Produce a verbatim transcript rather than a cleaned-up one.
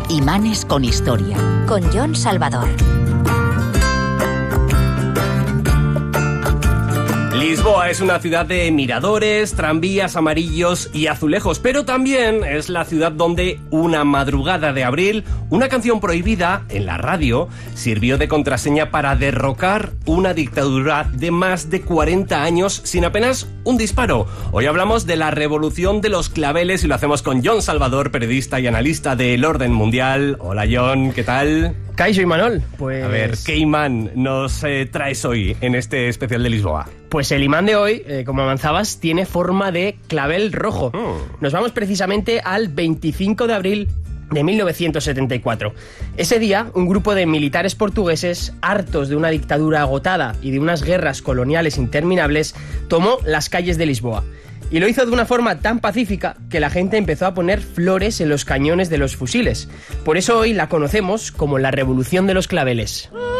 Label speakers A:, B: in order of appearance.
A: Imanes con historia.
B: Con Jon Salvador.
C: Lisboa es una ciudad de miradores, tranvías amarillos y azulejos, pero también es la ciudad donde una madrugada de abril, una canción prohibida en la radio sirvió de contraseña para derrocar una dictadura de más de cuarenta años sin apenas un disparo. Hoy hablamos de la revolución de los claveles y lo hacemos con Jon Salvador, periodista y analista del orden mundial. Hola Jon, ¿qué tal?
D: Kaixo y Manol, pues...
C: A ver, ¿qué imán nos eh, traes hoy en este especial de Lisboa?
D: Pues el imán de hoy, eh, como avanzabas, tiene forma de clavel rojo.
C: Mm.
D: Nos vamos precisamente al veinticinco de abril de mil novecientos setenta y cuatro. Ese día, un grupo de militares portugueses, hartos de una dictadura agotada y de unas guerras coloniales interminables, tomó las calles de Lisboa. Y lo hizo de una forma tan pacífica que la gente empezó a poner flores en los cañones de los fusiles. Por eso hoy la conocemos como la Revolución de los Claveles.